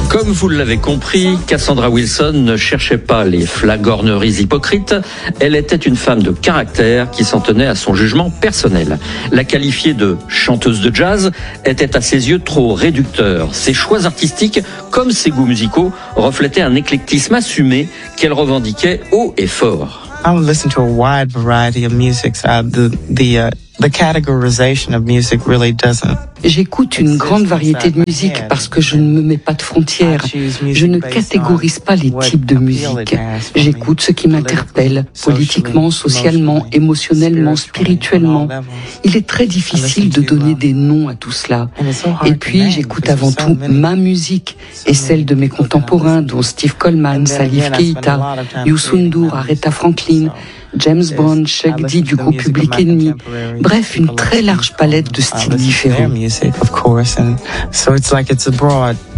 Comme vous l'avez compris, Cassandra Wilson ne cherchait pas les flagorneries hypocrites. Elle était une femme de caractère qui s'en tenait à son jugement personnel. La qualifier de chanteuse de jazz était à ses yeux trop réducteur. Ses choix artistiques, comme ses goûts musicaux, reflétaient un éclectisme assumé qu'elle revendiquait haut et fort. I would listen to a wide variety of music. The categorization of music really doesn't. J'écoute une grande variété de musique parce que je ne me mets pas de frontières. Je ne catégorise pas les types de musique. J'écoute ce qui m'interpelle, politiquement, socialement, émotionnellement, spirituellement. Il est très difficile de donner des noms à tout cela. Et puis, j'écoute avant tout ma musique et celle de mes contemporains, dont Steve Coleman, Salif Keita, Youssou N'Dour, Aretha Franklin, James Brown, Chuck D du groupe Public Enemy. Bref, une très large palette de styles différents. Of course, and so it's a broad